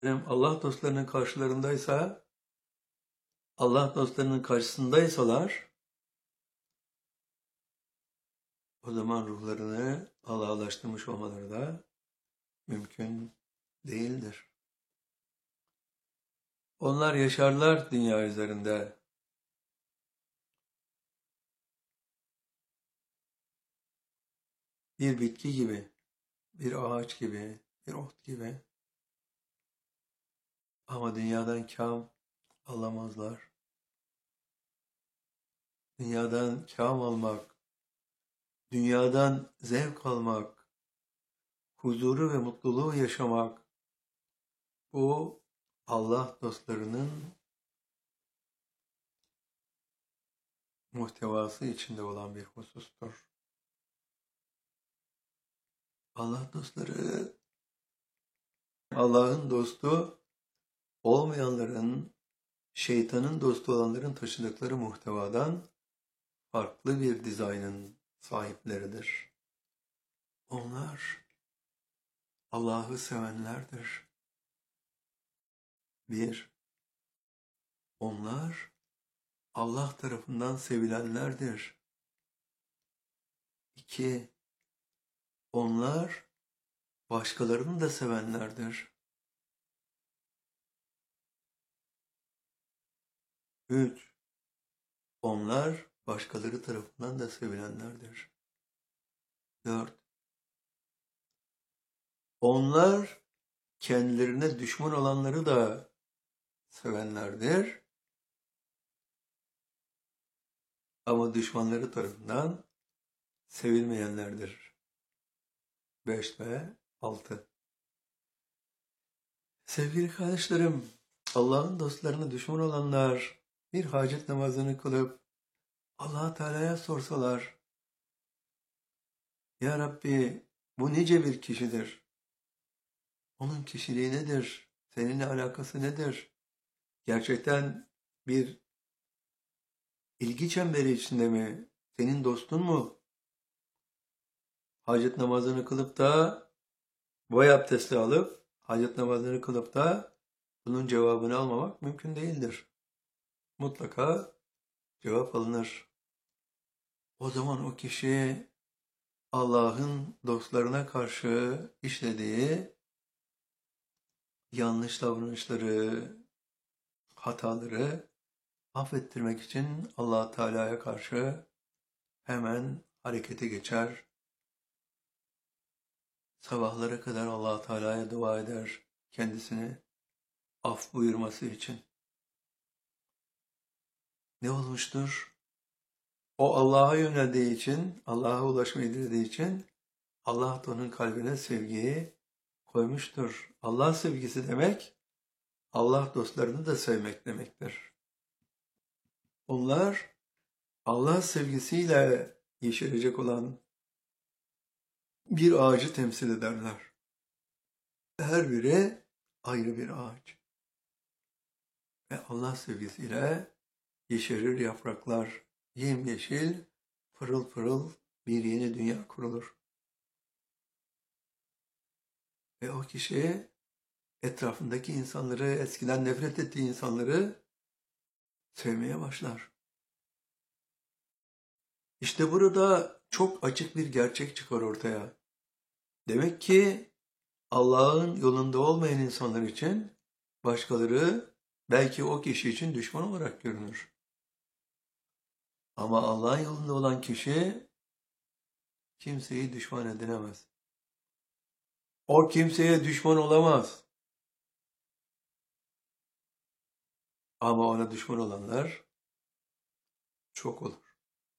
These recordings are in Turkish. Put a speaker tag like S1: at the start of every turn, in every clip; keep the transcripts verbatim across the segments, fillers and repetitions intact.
S1: Allah dostlarının karşılarındaysa, Allah dostlarının karşısındaysalar, o zaman ruhlarını Allah'laştırmış olmaları da mümkün değildir. Onlar yaşarlar dünya üzerinde. Bir bitki gibi, bir ağaç gibi, bir ot gibi. Ama dünyadan kâm alamazlar. Dünyadan kâm almak, dünyadan zevk almak, huzuru ve mutluluğu yaşamak, bu Allah dostlarının muhtevası içinde olan bir husustur. Allah dostları, Allah'ın dostu olmayanların, şeytanın dostu olanların taşıdıkları muhtevadan farklı bir dizaynın sahipleridir. Onlar Allah'ı sevenlerdir. Bir, onlar Allah tarafından sevilenlerdir. İki, onlar başkalarını da sevenlerdir. Üç, onlar başkaları tarafından da sevilenlerdir. Dört, onlar kendilerine düşman olanları da sevenlerdir. Ama düşmanları tarafından sevilmeyenlerdir. Beş ve altı. Sevgili kardeşlerim, Allah'ın dostlarına düşman olanlar bir hacet namazını kılıp Allah Teala'ya sorsalar, Ya Rabbi, bu nice bir kişidir. Onun kişiliği nedir? Seninle alakası nedir? Gerçekten bir ilgi çemberi içinde mi? Senin dostun mu? Hacet namazını kılıp da boy abdesti alıp hacet namazını kılıp da bunun cevabını almamak mümkün değildir. Mutlaka cevap alınır. O zaman o kişi Allah'ın dostlarına karşı işlediği yanlış davranışları, hataları affettirmek için Allah Teala'ya karşı hemen harekete geçer. Sabahlara kadar Allah Teala'ya dua eder kendisini af buyurması için. Ne olmuştur? O Allah'a yöneldiği için, Allah'a ulaşmayı dilediği için Allah da onun kalbine sevgiyi koymuştur. Allah sevgisi demek, Allah dostlarını da sevmek demektir. Onlar Allah sevgisiyle yeşerecek olan bir ağacı temsil ederler. Her biri ayrı bir ağaç. Ve Allah sevgisiyle yeşerir yapraklar, yemyeşil, pırıl pırıl bir yeni dünya kurulur. Ve o kişi etrafındaki insanları, eskiden nefret ettiği insanları sevmeye başlar. İşte burada çok açık bir gerçek çıkar ortaya. Demek ki Allah'ın yolunda olmayan insanlar için başkaları belki o kişi için düşman olarak görünür. Ama Allah'ın yolunda olan kişi kimseyi düşman edinemez. O kimseye düşman olamaz. Ama ona düşman olanlar çok olur.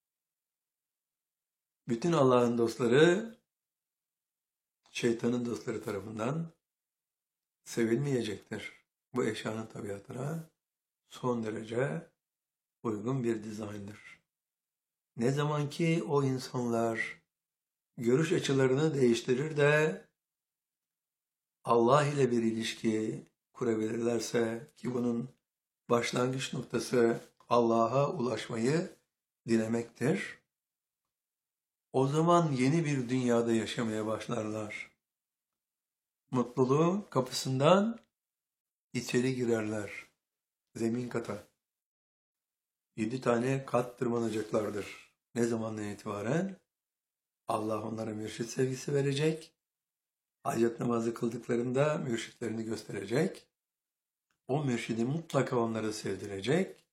S1: Bütün Allah'ın dostları şeytanın dostları tarafından sevilmeyecektir. Bu eşyanın tabiatına son derece uygun bir dizayndır. Ne zaman ki o insanlar görüş açılarını değiştirir de Allah ile bir ilişki kurabilirlerse, ki bunun başlangıç noktası Allah'a ulaşmayı dilemektir, o zaman yeni bir dünyada yaşamaya başlarlar. Mutluluğun kapısından içeri girerler. Zemin kata. Yedi tane kat tırmanacaklardır. Ne zamandan itibaren? Allah onlara mürşit sevgisi verecek. Hacet namazı kıldıklarında mürşitlerini gösterecek. O mürşidi mutlaka onları sevdirecek.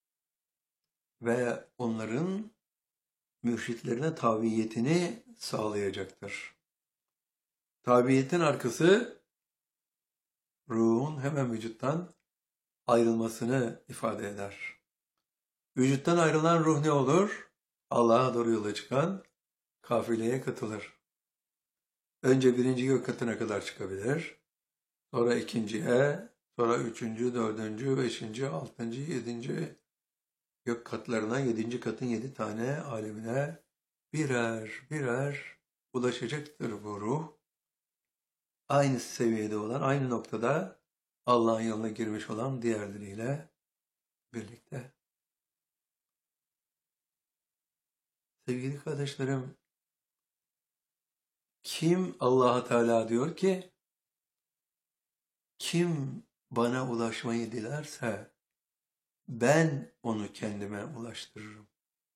S1: Ve onların mürşitlerine tabiyetini sağlayacaktır. Tabiyetin arkası ruhun hemen vücuttan ayrılmasını ifade eder. Vücuttan ayrılan ruh ne olur? Allah'a doğru yola çıkan kafileye katılır. Önce birinci gök katına kadar çıkabilir. Sonra ikinciye, sonra üçüncü, dördüncü, beşinci, altıncı, yedinci gök katlarına, yedinci katın yedi tane alemine birer birer ulaşacaktır bu ruh. Aynı seviyede olan, aynı noktada Allah'ın yoluna girmiş olan diğerleriyle birlikte. Sevgili kardeşlerim, kim Allah Teala diyor ki, kim bana ulaşmayı dilerse ben onu kendime ulaştırırım.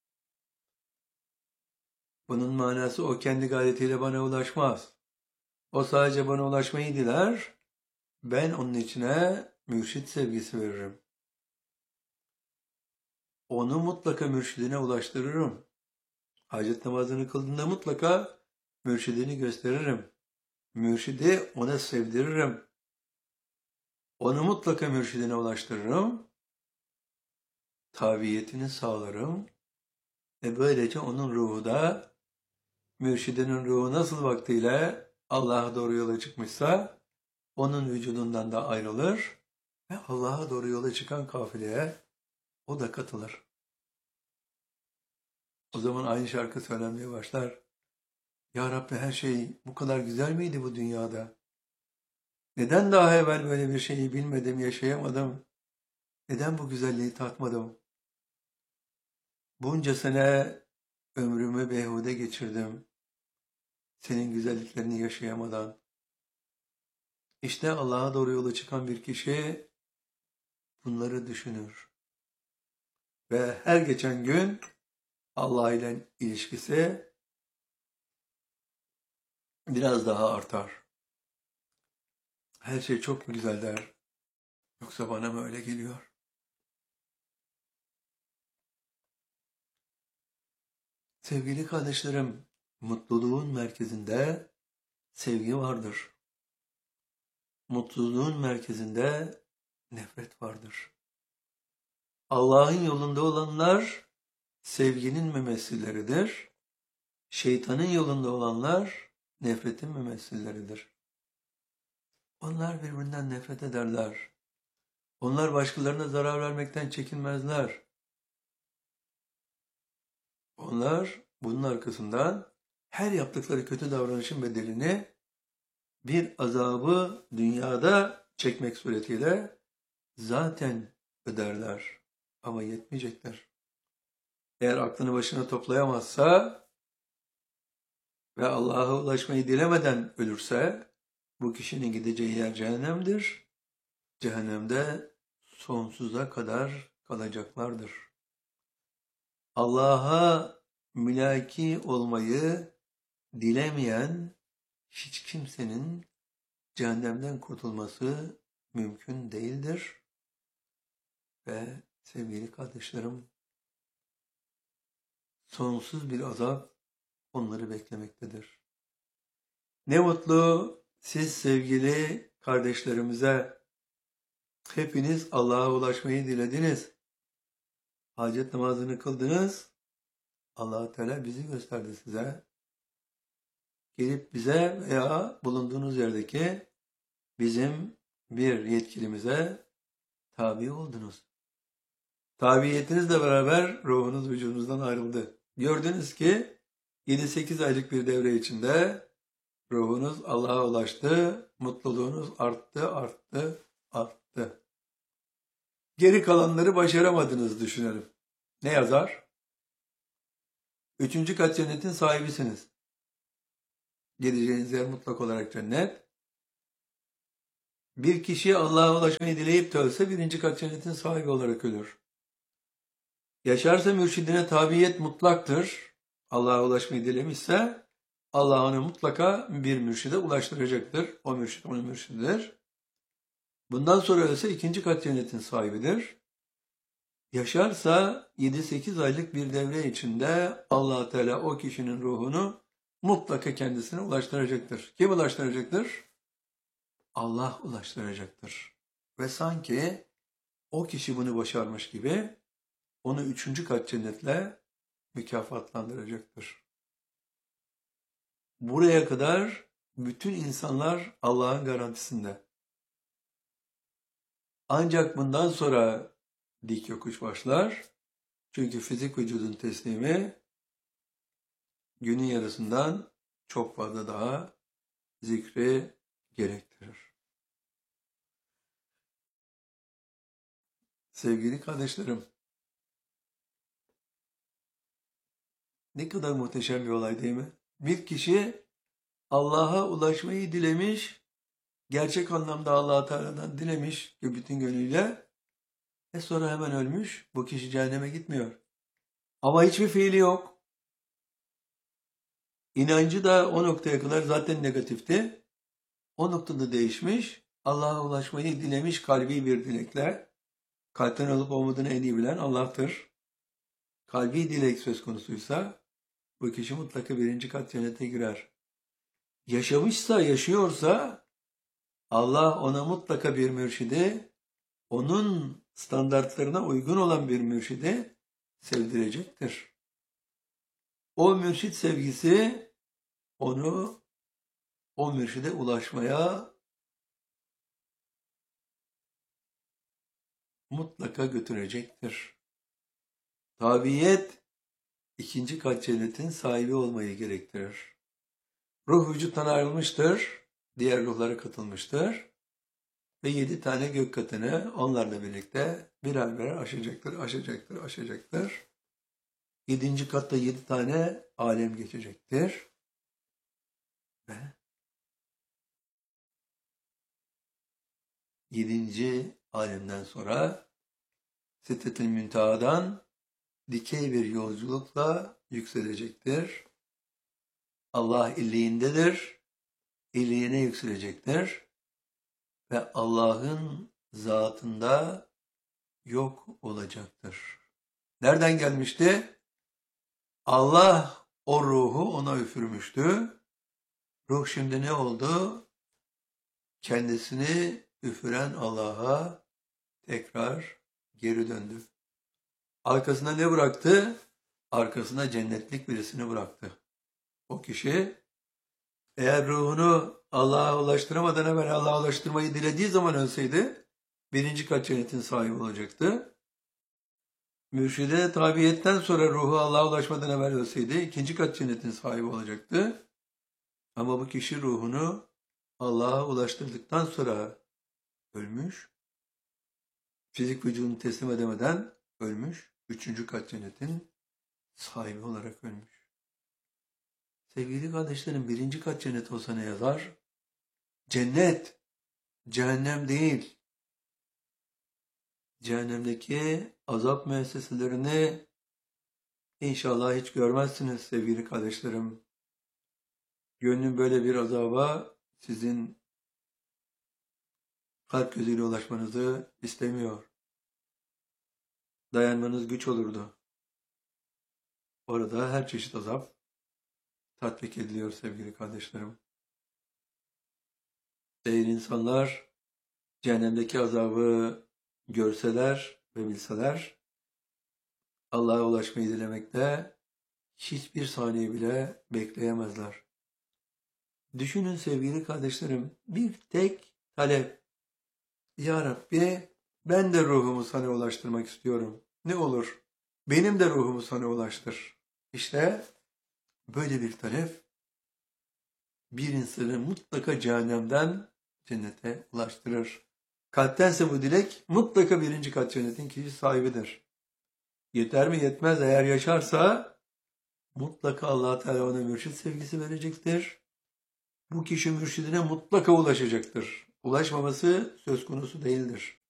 S1: Bunun manası o kendi gayretiyle bana ulaşmaz. O sadece bana ulaşmayı diler, ben onun içine mürşit sevgisi veririm. Onu mutlaka mürşidine ulaştırırım. Hacet namazını kıldığında mutlaka mürşidini gösteririm. Mürşidi ona sevdiririm. Onu mutlaka mürşidine ulaştırırım. Tabiyetini sağlarım. Ve böylece onun ruhu da mürşidinin ruhu nasıl vaktiyle Allah'a doğru yola çıkmışsa onun vücudundan da ayrılır ve Allah'a doğru yola çıkan kafileye o da katılır. O zaman aynı şarkı söylenmeye başlar. Ya Rabbi, her şey bu kadar güzel miydi bu dünyada? Neden daha evvel böyle bir şeyi bilmedim, yaşayamadım? Neden bu güzelliği tatmadım? Bunca sene ömrümü beyhude geçirdim. Senin güzelliklerini yaşayamadan. İşte Allah'a doğru yola çıkan bir kişi bunları düşünür. Ve her geçen gün Allah ile ilişkisi biraz daha artar. Her şey çok mu güzel der. Yoksa bana mı öyle geliyor? Sevgili kardeşlerim, mutluluğun merkezinde sevgi vardır. Mutluluğun merkezinde nefret vardır. Allah'ın yolunda olanlar sevginin mümessilleridir. Şeytanın yolunda olanlar nefretin mümessilleridir. Onlar birbirinden nefret ederler. Onlar başkalarına zarar vermekten çekinmezler. Onlar bunun arkasından her yaptıkları kötü davranışın bedelini bir azabı dünyada çekmek suretiyle zaten öderler. Ama yetmeyecekler. Eğer aklını başına toplayamazsa ve Allah'a ulaşmayı dilemeden ölürse bu kişinin gideceği yer cehennemdir. Cehennemde sonsuza kadar kalacaklardır. Allah'a mülaki olmayı dilemeyen hiç kimsenin cehennemden kurtulması mümkün değildir. Ve sevgili kardeşlerim, sonsuz bir azap onları beklemektedir. Ne mutlu siz sevgili kardeşlerimize, hepiniz Allah'a ulaşmayı dilediniz. Hacet namazını kıldınız. Allah Teala bizi gösterdi size. Gelip bize veya bulunduğunuz yerdeki bizim bir yetkilimize tabi oldunuz. Tabiyetinizle beraber ruhunuz vücudunuzdan ayrıldı. Gördünüz ki yedi sekiz aylık bir devre içinde ruhunuz Allah'a ulaştı, mutluluğunuz arttı, arttı, arttı. Geri kalanları başaramadınız düşünelim. Ne yazar? Üçüncü kat cennetin sahibisiniz. Gideceğiniz yer mutlak olarak cennet. Bir kişi Allah'a ulaşmayı dileyip de ölse birinci kat cennetin sahibi olarak ölür. Yaşarsa mürşidine tabiyet mutlaktır. Allah'a ulaşmayı dilemişse Allah onu mutlaka bir mürşide ulaştıracaktır. O mürşid onun mürşididir. Bundan sonra ölse ikinci kat cennetin sahibidir. Yaşarsa yedi sekiz aylık bir devre içinde Allah Teala o kişinin ruhunu mutlaka kendisine ulaştıracaktır. Kim ulaştıracaktır? Allah ulaştıracaktır. Ve sanki o kişi bunu başarmış gibi onu üçüncü kat cennetle mükafatlandıracaktır. Buraya kadar bütün insanlar Allah'ın garantisinde. Ancak bundan sonra dik yokuş başlar. Çünkü fizik vücudun teslimi günün yarısından çok fazla daha zikri gerektirir. Sevgili kardeşlerim, ne kadar muhteşem bir olay değil mi? Bir kişi Allah'a ulaşmayı dilemiş, gerçek anlamda Allah-u Teala'dan dilemiş bütün gönlüyle, ve sonra hemen ölmüş. Bu kişi cehenneme gitmiyor. Ama hiçbir fiili yok. İnancı da o noktaya kadar zaten negatifti. O noktada değişmiş. Allah'a ulaşmayı dilemiş kalbi bir dilekle. Kalpten alıp olmadığını en iyi bilen Allah'tır. Kalbi dilek söz konusuysa bu kişi mutlaka birinci kat cennete girer. Yaşamışsa, yaşıyorsa Allah ona mutlaka bir mürşidi, onun standartlarına uygun olan bir mürşidi sevdirecektir. O mürşit sevgisi onu o mürşide ulaşmaya mutlaka götürecektir. Tabiyet ikinci kat cennetin sahibi olmayı gerektirir. Ruh vücuttan ayrılmıştır, diğer ruhlara katılmıştır ve yedi tane gök katını onlarla birlikte birer birer aşacaktır, aşacaktır, aşacaktır. Yedinci katta yedi tane alem geçecektir ve yedinci alemden sonra Sidret-i Münteha'dan dikey bir yolculukla yükselecektir. Allah illiğindedir, illiğine yükselecektir ve Allah'ın zatında yok olacaktır. Nereden gelmişti? Allah o ruhu ona üfürmüştü. Ruh şimdi ne oldu? Kendisini üfüren Allah'a tekrar geri döndü. Arkasına ne bıraktı? Arkasına cennetlik birisini bıraktı. O kişi eğer ruhunu Allah'a ulaştıramadan evvel Allah'a ulaştırmayı dilediği zaman ölseydi birinci kat cennetin sahibi olacaktı. Mürşide tabiyetten sonra ruhu Allah'a ulaşmadan evvel ölseydi ikinci kat cennetin sahibi olacaktı. Ama bu kişi ruhunu Allah'a ulaştırdıktan sonra ölmüş. Fizik vücudunu teslim edemeden ölmüş. Üçüncü kat cennetin sahibi olarak ölmüş. Sevgili kardeşlerim, birinci kat cennet olsa ne yazar? Cennet, cehennem değil. Cehennemdeki azap müesseselerini inşallah hiç görmezsiniz sevgili kardeşlerim. Gönlüm böyle bir azaba sizin kalp gözüyle ulaşmanızı istemiyor. Dayanmanız güç olurdu. Orada her çeşit azap tatbik ediliyor sevgili kardeşlerim. Eğer insanlar cehennemdeki azabı görseler ve bilseler, Allah'a ulaşmayı dilemekte hiçbir saniye bile bekleyemezler. Düşünün sevgili kardeşlerim, bir tek talep. Ya Rabbi, ben de ruhumu sana ulaştırmak istiyorum. Ne olur? Benim de ruhumu sana ulaştır. İşte böyle bir talep bir insanı mutlaka cehennemden cennete ulaştırır. Kalptense bu dilek mutlaka birinci kat cennetin kişi sahibidir. Yeter mi yetmez, eğer yaşarsa mutlaka Allah Teala ona mürşid sevgisi verecektir. Bu kişi mürşidine mutlaka ulaşacaktır. ulaşmaması söz konusu değildir.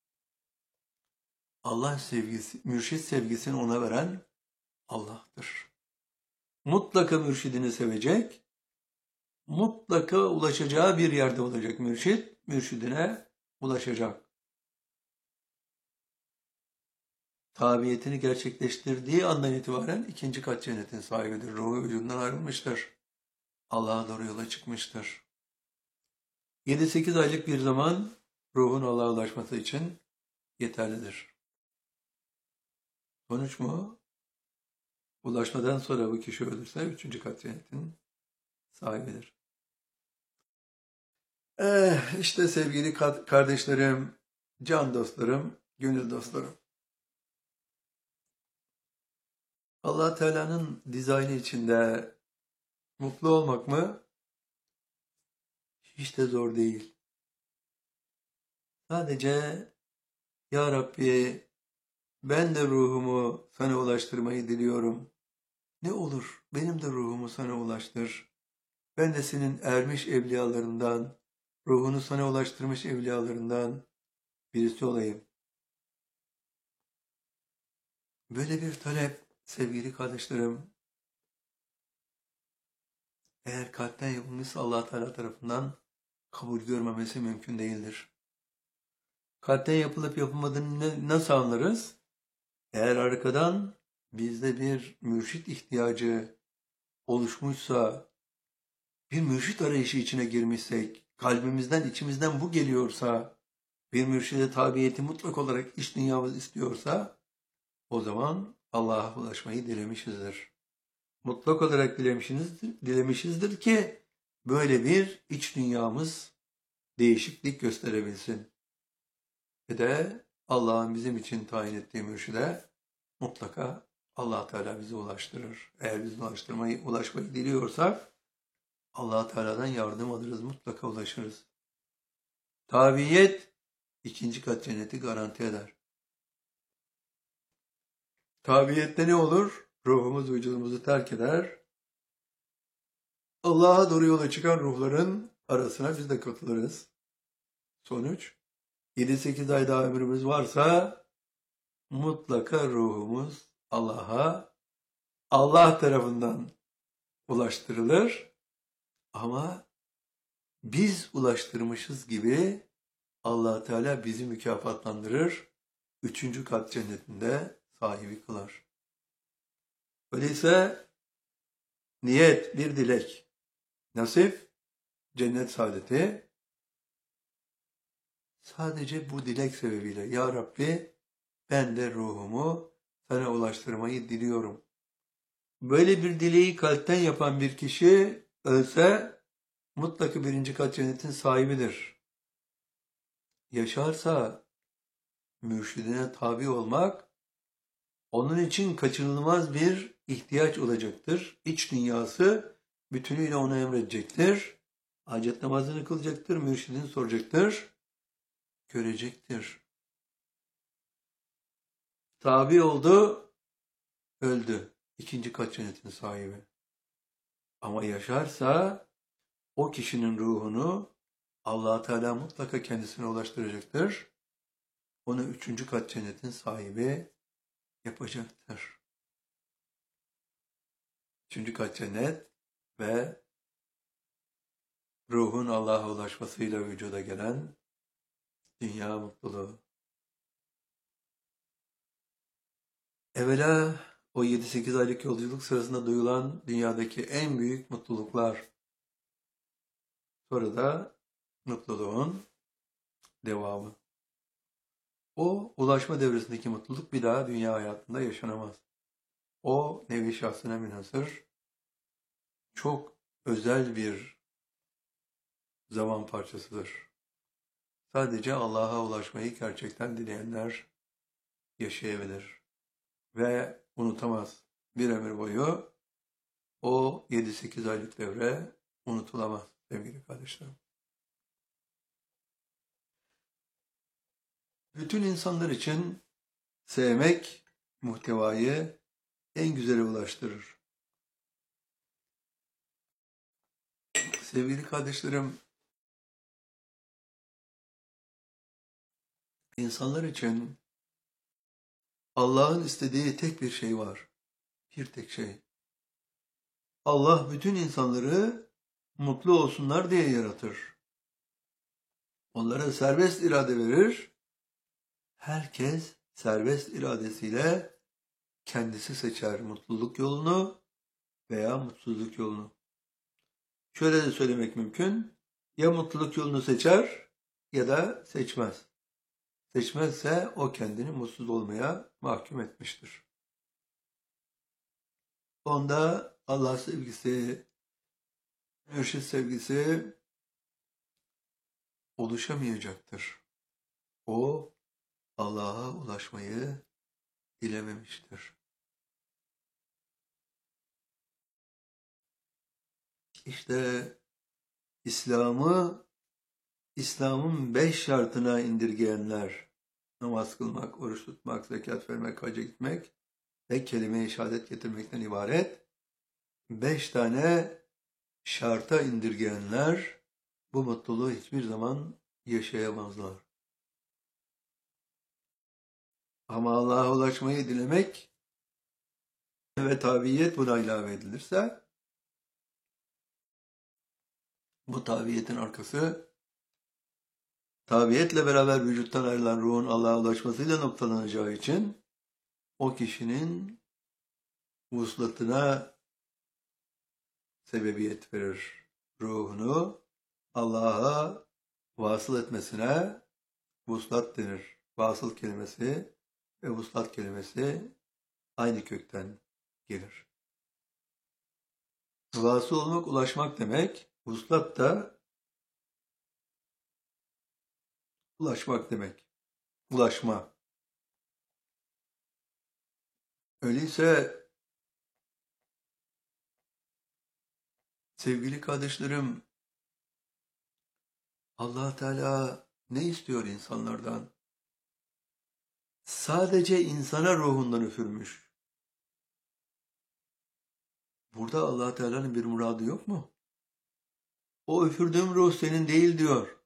S1: Allah sevgisi, mürşit sevgisini ona veren Allah'tır. Mutlaka mürşidini sevecek, mutlaka ulaşacağı bir yerde olacak mürşit, mürşidine ulaşacak. Tabiyetini gerçekleştirdiği andan itibaren ikinci kat cennetin sahibidir. Ruhu vücudundan ayrılmıştır. Allah'a doğru yola çıkmıştır. yedi sekiz aylık bir zaman ruhun Allah'a ulaşması için yeterlidir. Sonuç mu? Ulaşmadan sonra bu kişi ölürse üçüncü kat cennetin sahibidir. Eh, işte sevgili kardeşlerim, can dostlarım, gönül dostlarım. Allah Teala'nın dizaynı içinde mutlu olmak mı? Hiç de zor değil. Sadece Ya Rabbi, ben de ruhumu sana ulaştırmayı diliyorum. Ne olur benim de ruhumu sana ulaştır. Ben de senin ermiş evliyalarından, ruhunu sana ulaştırmış evliyalarından birisi olayım. Böyle bir talep sevgili kardeşlerim, eğer kalpten yapılmışsa Allah Teala tarafından kabul görmemesi mümkün değildir. Kalpten yapılıp yapılmadığını nasıl anlarız? Eğer arkadan bizde bir mürşit ihtiyacı oluşmuşsa, bir mürşit arayışı içine girmişsek, kalbimizden, içimizden bu geliyorsa, bir mürşide tabiyeti mutlak olarak iç dünyamız istiyorsa, o zaman Allah'a ulaşmayı dilemişizdir. Mutlak olarak dilemişizdir, dilemişizdir ki böyle bir iç dünyamız değişiklik gösterebilsin. Ve de Allah'ın bizim için tayin ettiği mürşide mutlaka Allah Teala bizi ulaştırır. Eğer biz ulaştırmayı, ulaşmayı diliyorsak Allah Teala'dan yardım alırız, mutlaka ulaşırız. Tabiyet ikinci kat cenneti garanti eder. Tabiyette ne olur? Ruhumuz vücudumuzu terk eder. Allah'a doğru yola çıkan ruhların arasına biz de katılırız. Sonuç, yedi sekiz ay daha ömrümüz varsa mutlaka ruhumuz Allah'a, Allah tarafından ulaştırılır. Ama biz ulaştırmışız gibi Allah Teala bizi mükafatlandırır. Üçüncü kat cennetinde sahibi kılar. Öyleyse niyet bir dilek, nasip cennet saadeti. Sadece bu dilek sebebiyle Ya Rabbi ben de ruhumu sana ulaştırmayı diliyorum. Böyle bir dileği kalpten yapan bir kişi ölse mutlaka birinci kat cennetin sahibidir. Yaşarsa mürşidine tabi olmak onun için kaçınılmaz bir ihtiyaç olacaktır. İç dünyası bütünüyle ona emredecektir. Hacet namazını kılacaktır, mürşidini soracaktır, görecektir. Tabi oldu, öldü. İkinci kat cennetin sahibi. Ama yaşarsa o kişinin ruhunu Allah Teala mutlaka kendisine ulaştıracaktır. Onu üçüncü kat cennetin sahibi yapacaktır. Üçüncü kat cennet ve ruhun Allah'a ulaşmasıyla vücuda gelen dünya mutluluğu. Evvela o yedi sekiz aylık yolculuk sırasında duyulan dünyadaki en büyük mutluluklar. Sonra da mutluluğun devamı. O ulaşma devresindeki mutluluk bir daha dünya hayatında yaşanamaz. O nevi şahsına münhasır, çok özel bir zaman parçasıdır. Sadece Allah'a ulaşmayı gerçekten dileyenler yaşayabilir ve unutamaz. Bir ömür boyu o yedi sekiz aylık devre unutulamaz sevgili kardeşlerim. Bütün insanlar için sevmek muhtevayı en güzele ulaştırır. Sevgili kardeşlerim, İnsanlar için Allah'ın istediği tek bir şey var. Bir tek şey. Allah bütün insanları mutlu olsunlar diye yaratır. Onlara serbest irade verir. Herkes serbest iradesiyle kendisi seçer mutluluk yolunu veya mutsuzluk yolunu. Şöyle de söylemek mümkün. Ya mutluluk yolunu seçer ya da seçmez. Seçmezse o kendini mutsuz olmaya mahkum etmiştir. Onda Allah sevgisi, mürşid sevgisi oluşamayacaktır. O Allah'a ulaşmayı dilememiştir. İşte İslam'ı, İslam'ın beş şartına indirgeyenler, namaz kılmak, oruç tutmak, zekat vermek, hacca gitmek ve kelime-i şehadet getirmekten ibaret, beş tane şarta indirgeyenler bu mutluluğu hiçbir zaman yaşayamazlar. Ama Allah'a ulaşmayı dilemek ve tabiyet buna ilave edilirse, bu tabiyetin arkası, tabiyetle beraber vücuttan ayrılan ruhun Allah'a ulaşmasıyla noktalanacağı için, o kişinin vuslatına sebebiyet verir. Ruhunu Allah'a vasıl etmesine vuslat denir. Vasıl kelimesi ve vuslat kelimesi aynı kökten gelir. Vasıl olmak, ulaşmak demek. Vuslat da ulaşmak demek. Ulaşma. Öyleyse sevgili kardeşlerim, Allah Teala ne istiyor insanlardan? Sadece insana ruhundan üfürmüş. Burada Allah Teala'nın bir muradı yok mu? O üfürdüğüm ruh senin değil diyor.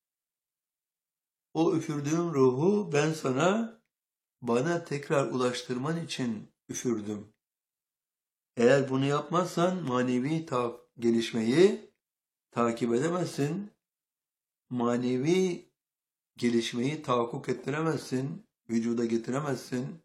S1: O üfürdüğüm ruhu ben sana, bana tekrar ulaştırman için üfürdüm. Eğer bunu yapmazsan manevi ta- gelişmeyi takip edemezsin. Manevi gelişmeyi tahakkuk ettiremezsin. Vücuda getiremezsin.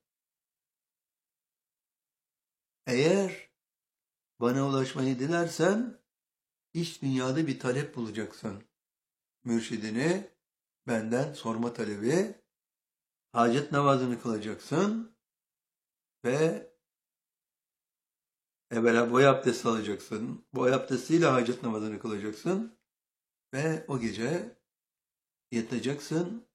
S1: Eğer bana ulaşmayı dilersen iç dünyada bir talep bulacaksın. Mürşidini benden sorma talebi, hacet namazını kılacaksın ve evvela boy abdesti alacaksın. Boy abdestiyle hacet namazını kılacaksın ve o gece yatacaksın.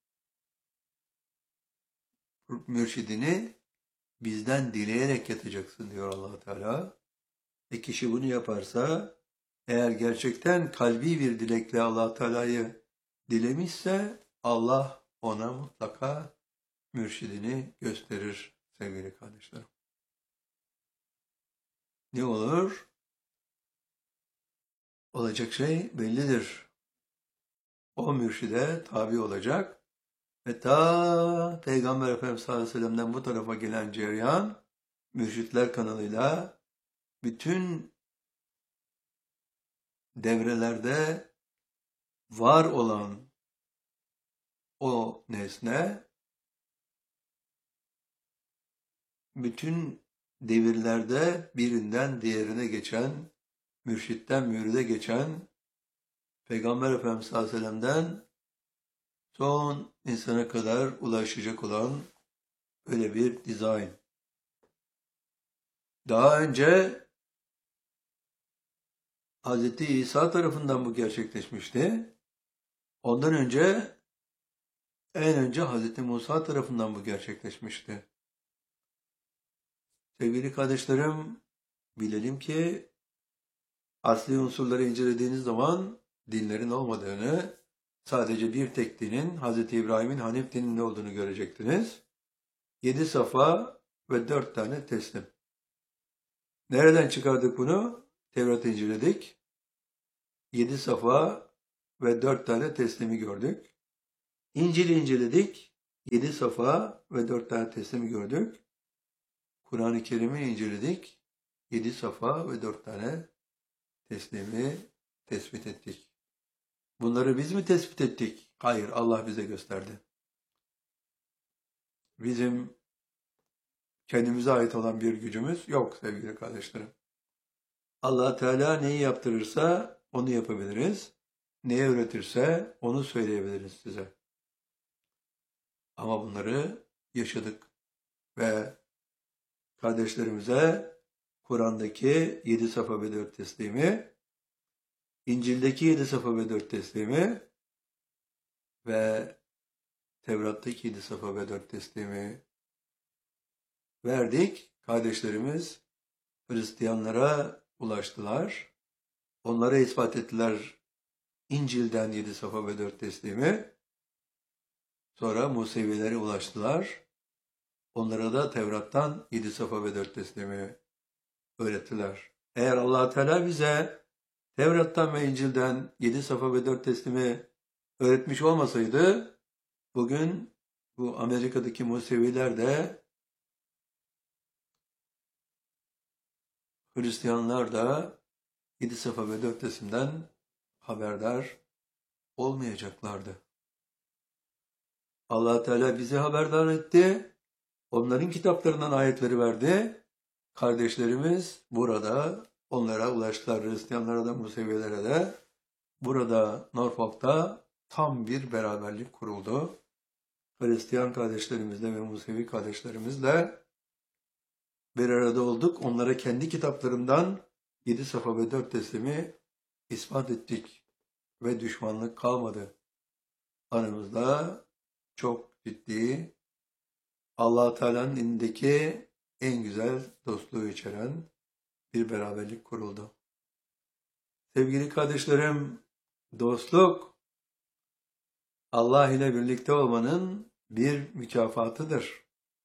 S1: Mürşidini bizden dileyerek yatacaksın diyor Allah Teala. E kişi bunu yaparsa, eğer gerçekten kalbi bir dilekle Allah Teala'yı dilemişse, Allah ona mutlaka mürşidini gösterir sevgili kardeşlerim. Ne olur? Olacak şey bellidir. O mürşide tabi olacak ve ta Peygamber Efendimiz sallallahu aleyhi ve sellem'den bu tarafa gelen cereyan, mürşitler kanalıyla bütün devrelerde var olan o nesne, bütün devirlerde birinden diğerine geçen, mürşitten müride geçen, Peygamber Efendimiz sallallahu aleyhi ve sellem'den son insana kadar ulaşacak olan öyle bir dizayn. Daha önce Hz. İsa tarafından bu gerçekleşmişti. Ondan önce, en önce Hz. Musa tarafından bu gerçekleşmişti. Sevgili kardeşlerim, bilelim ki asli unsurları incelediğiniz zaman dinlerin olmadığını, sadece bir tek dinin, Hz. İbrahim'in Hanif dininin olduğunu görecektiniz. Yedi safa ve dört tane teslim. Nereden çıkardık bunu? Tevrat'ı inceledik. Yedi safa ve dört tane teslimi gördük. İncil'i inceledik. Yedi safa ve dört tane teslimi gördük. Kur'an-ı Kerim'i inceledik. Yedi safa ve dört tane teslimi tespit ettik. Bunları biz mi tespit ettik? Hayır, Allah bize gösterdi. Bizim kendimize ait olan bir gücümüz yok sevgili kardeşlerim. Allah Teala neyi yaptırırsa onu yapabiliriz. Neyi öğretirse onu söyleyebiliriz size. Ama bunları yaşadık ve kardeşlerimize Kur'an'daki yedi safa ve dört teslimi, İncil'deki yedi safa ve dört teslimi ve Tevrat'taki yedi safa ve dört teslimi verdik. Kardeşlerimiz Hristiyanlara ulaştılar. Onlara ispat ettiler İncil'den yedi safa ve dört teslimi. Sonra Musevilere ulaştılar. Onlara da Tevrat'tan yedi safa ve dört teslimi öğrettiler. Eğer Allah Teala bize Tevrat'tan ve İncil'den yedi safa ve dört teslimi öğretmiş olmasaydı, bugün bu Amerika'daki Museviler de Hristiyanlar da yedi safa ve dört teslimden haberdar olmayacaklardı. Allah Teala bizi haberdar etti. Onların kitaplarından ayetleri verdi. Kardeşlerimiz burada onlara ulaştılar. Hristiyanlara da, Musevilere de. Burada Norfolk'ta tam bir beraberlik kuruldu. Hristiyan kardeşlerimizle ve Musevi kardeşlerimizle bir arada olduk. Onlara kendi kitaplarından yedi safa ve dört teslimi ispat ettik. Ve düşmanlık kalmadı. Aramızda çok ciddi, Allah Teala'nın indindeki en güzel dostluğu içeren bir beraberlik kuruldu. Sevgili kardeşlerim, dostluk Allah ile birlikte olmanın bir mükafatıdır.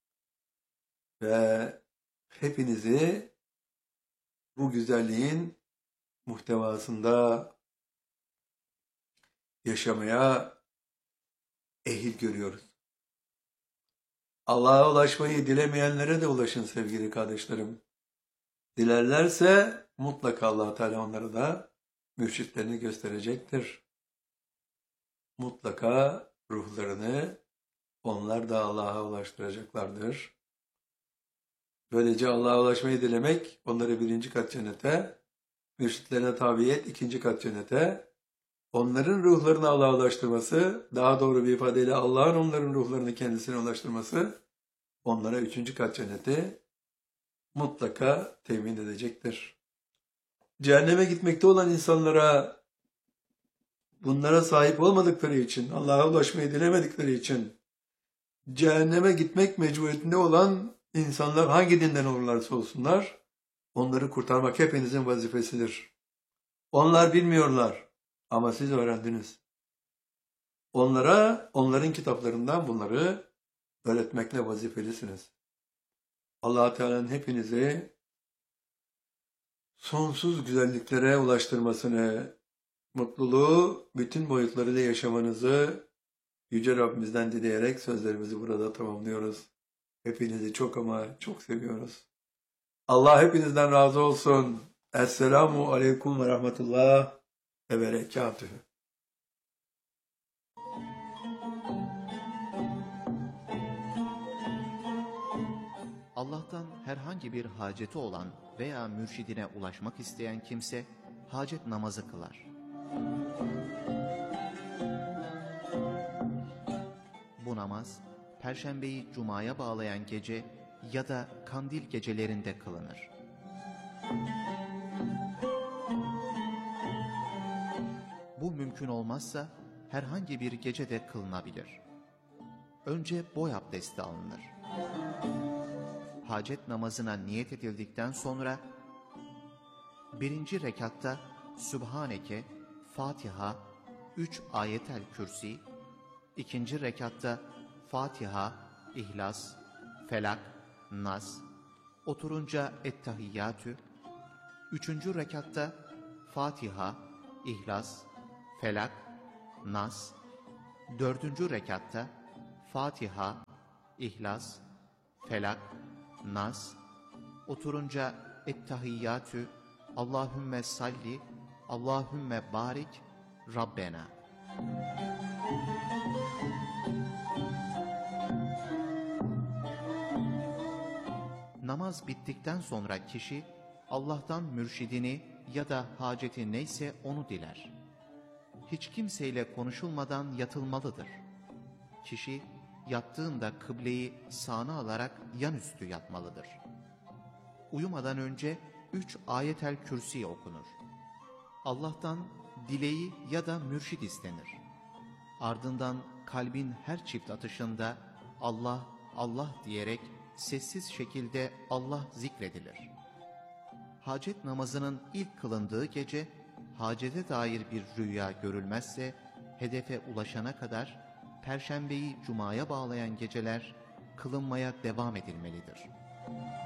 S1: Ve hepinizi bu güzelliğin muhtevasında yaşamaya ehil görüyoruz. Allah'a ulaşmayı dilemeyenlere de ulaşın sevgili kardeşlerim. Dilerlerse mutlaka Allah Teala onlara da mürşitlerini gösterecektir. Mutlaka ruhlarını onlar da Allah'a ulaştıracaklardır. Böylece Allah'a ulaşmayı dilemek onları birinci kat cennete, mürşitlerine tabiyet ikinci kat cennete, onların ruhlarını Allah'a ulaştırması, daha doğru bir ifadeyle Allah'ın onların ruhlarını kendisine ulaştırması, onlara üçüncü kat cenneti mutlaka temin edecektir. Cehenneme gitmekte olan insanlara bunlara sahip olmadıkları için, Allah'a ulaşmayı dilemedikleri için cehenneme gitmek mecburiyetinde olan insanlar hangi dinden olurlarsa olsunlar, onları kurtarmak hepinizin vazifesidir. Onlar bilmiyorlar ama siz öğrendiniz. Onlara, onların kitaplarından bunları öğretmekle vazifelisiniz. Allah Teala'nın hepinizi sonsuz güzelliklere ulaştırmasını, mutluluğu bütün boyutlarıyla yaşamanızı Yüce Rabbimizden dileyerek sözlerimizi burada tamamlıyoruz. Hepinizi çok ama çok seviyoruz. Allah hepinizden razı olsun. Esselamu aleyküm ve rahmetullah ve berekatühü.
S2: Allah'tan herhangi bir haceti olan veya mürşidine ulaşmak isteyen kimse hacet namazı kılar. Bu namaz, Perşembeyi Cuma'ya bağlayan gece ya da kandil gecelerinde kılınır. Bu mümkün olmazsa herhangi bir gecede kılınabilir. Önce boy abdesti alınır. Hacet namazına niyet edildikten sonra birinci rekatta Sübhaneke, Fatiha, üç ayetel kürsi, ikinci rekatta Fatiha, İhlas, Felak, Nas, oturunca Ettehiyyatü, üçüncü rekatta Fatiha, İhlas, Felak, Nas, dördüncü rekatta Fatiha, İhlas, Felak, Nas, oturunca Ettehiyyatü, Allahümme salli, Allahümme barik, Rabbena. Namaz bittikten sonra kişi Allah'tan mürşidini ya da haceti neyse onu diler. Hiç kimseyle konuşulmadan yatılmalıdır. Kişi yattığında kıbleyi sağına alarak yanüstü yatmalıdır. Uyumadan önce üç ayetel kürsi okunur. Allah'tan dileği ya da mürşid istenir. Ardından kalbin her çift atışında Allah, Allah diyerek sessiz şekilde Allah zikredilir. Hacet namazının ilk kılındığı gece, hacete dair bir rüya görülmezse, hedefe ulaşana kadar Perşembeyi Cuma'ya bağlayan geceler kılınmaya devam edilmelidir.